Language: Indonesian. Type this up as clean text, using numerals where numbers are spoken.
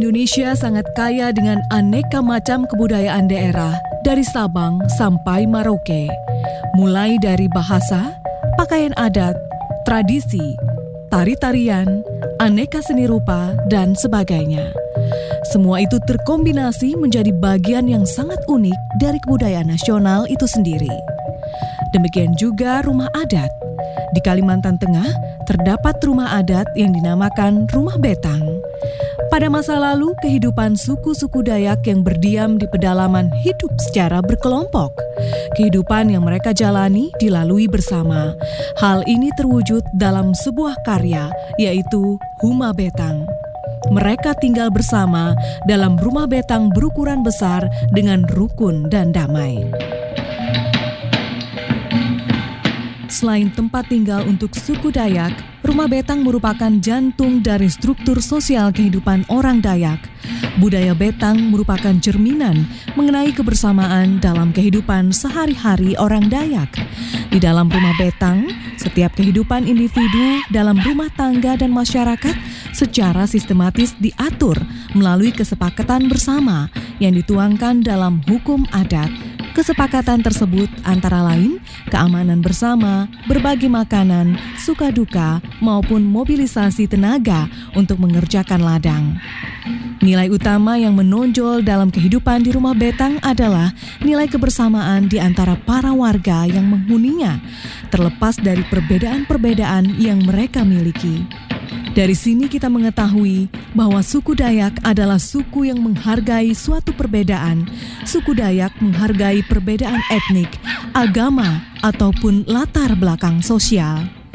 Indonesia sangat kaya dengan aneka macam kebudayaan daerah dari Sabang sampai Merauke. Mulai dari bahasa, pakaian adat, tradisi, tari-tarian, aneka seni rupa, dan sebagainya. Semua itu terkombinasi menjadi bagian yang sangat unik dari kebudayaan nasional itu sendiri. Demikian juga rumah adat. Di Kalimantan Tengah, terdapat rumah adat yang dinamakan Rumah Betang. Pada masa lalu, kehidupan suku-suku Dayak yang berdiam di pedalaman hidup secara berkelompok. Kehidupan yang mereka jalani dilalui bersama. Hal ini terwujud dalam sebuah karya, yaitu Huma Betang. Mereka tinggal bersama dalam rumah betang berukuran besar dengan rukun dan damai. Selain tempat tinggal untuk suku Dayak, rumah betang merupakan jantung dari struktur sosial kehidupan orang Dayak. Budaya betang merupakan cerminan mengenai kebersamaan dalam kehidupan sehari-hari orang Dayak. Di dalam rumah betang, setiap kehidupan individu dalam rumah tangga dan masyarakat secara sistematis diatur melalui kesepakatan bersama yang dituangkan dalam hukum adat. Kesepakatan tersebut antara lain keamanan bersama, berbagi makanan, suka duka, maupun mobilisasi tenaga untuk mengerjakan ladang. Nilai utama yang menonjol dalam kehidupan di rumah betang adalah nilai kebersamaan di antara para warga yang menghuninya, terlepas dari perbedaan-perbedaan yang mereka miliki. Dari sini kita mengetahui bahwa suku Dayak adalah suku yang menghargai suatu perbedaan. Suku Dayak menghargai perbedaan etnik, agama, ataupun latar belakang sosial.